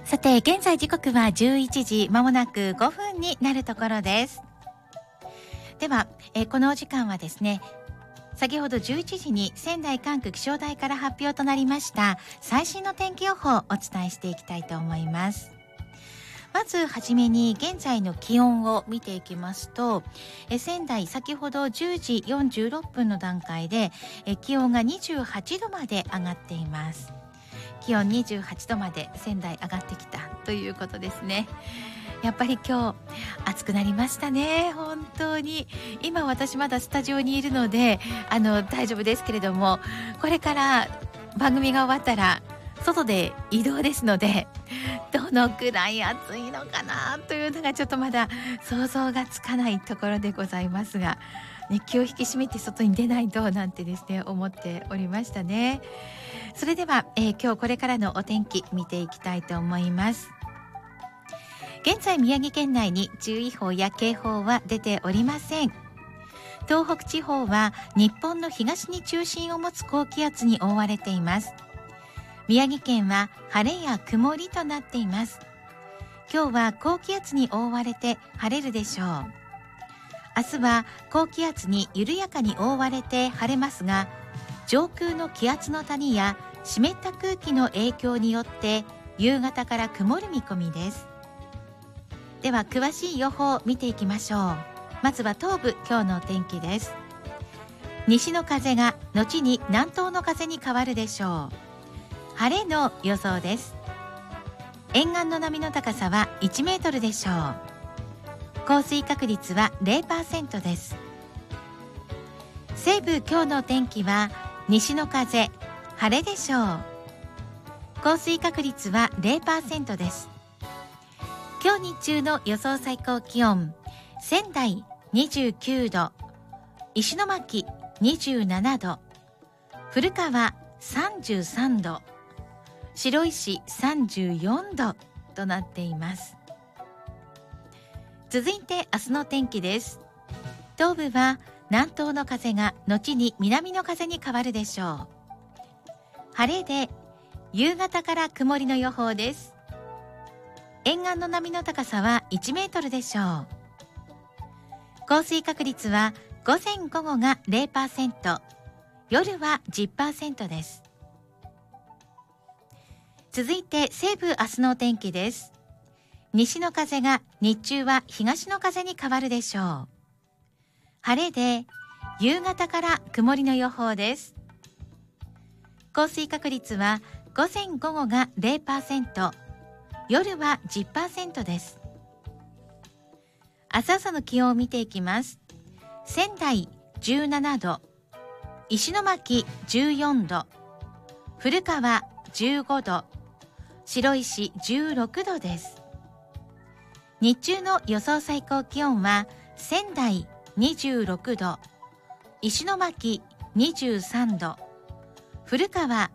さて現在時刻は11時まもなく5分になるところです。では、このお時間はですね、先ほど11時に仙台管区気象台から発表となりました最新の天気予報をお伝えしていきたいと思います。まずはじめに現在の気温を見ていきますと、仙台先ほど10時46分の段階で気温が28度まで上がっています。気温28度まで仙台上がってきたということですね。やっぱり今日暑くなりましたね。本当に今私まだスタジオにいるので大丈夫ですけれども、これから番組が終わったら外で移動ですので、どのくらい暑いのかなというのがちょっとまだ想像がつかないところでございますが、気を引き締めて外に出ないとなんてですね思っておりましたね。それでは、今日これからのお天気見ていきたいと思います。現在宮城県内に注意報や警報は出ておりません。東北地方は日本の東に中心を持つ高気圧に覆われています。宮城県は晴れや曇りとなっています。今日は高気圧に覆われて晴れるでしょう。明日は高気圧に緩やかに覆われて晴れますが、上空の気圧の谷や湿った空気の影響によって夕方から曇る見込みです。では詳しい予報を見ていきましょう。まずは東部、今日のお天気です。西の風が後に南東の風に変わるでしょう。晴れの予想です。沿岸の波の高さは1メートルでしょう。降水確率は 0% です。西部、今日のお天気は西の風、晴れでしょう。降水確率は 0% です。今日日中の予想最高気温、仙台29度、石巻27度、古川33度、白石34度となっています。続いて明日の天気です。東部は南東の風が後に南の風に変わるでしょう。晴れで夕方から曇りの予報です。沿岸の波の高さは1メートルでしょう。降水確率は午前午後が 0%、夜は 10% です。続いて西部、明日のお天気です。西の風が日中は東の風に変わるでしょう。晴れで夕方から曇りの予報です。降水確率は午前午後が 0%、夜は 10% です。明日朝の気温を見ていきます。仙台17度、石巻14度、古川15度、白石16度です。日中の予想最高気温は仙台26度、石巻23度、古川